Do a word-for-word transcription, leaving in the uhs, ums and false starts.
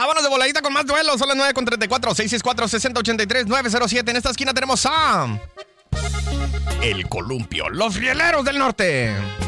Vámonos de voladita con más duelos. Son las nueve con treinta y cuatro, seis seis cuatro, seis cero ocho tres, nueve cero siete. En esta esquina tenemos a... El Columpio, los Rieleros del Norte.